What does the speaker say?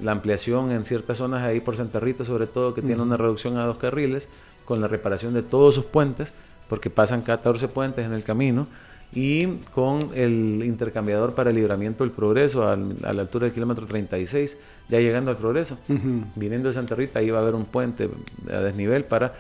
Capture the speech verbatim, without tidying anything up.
la ampliación en ciertas zonas ahí por Santa Rita, sobre todo, que uh-huh. tiene una reducción a dos carriles, con la reparación de todos sus puentes, porque pasan catorce puentes en el camino, y con el intercambiador para el libramiento del Progreso al, a la altura del kilómetro treinta y seis, ya llegando al Progreso, uh-huh. viniendo de Santa Rita, ahí va a haber un puente a desnivel para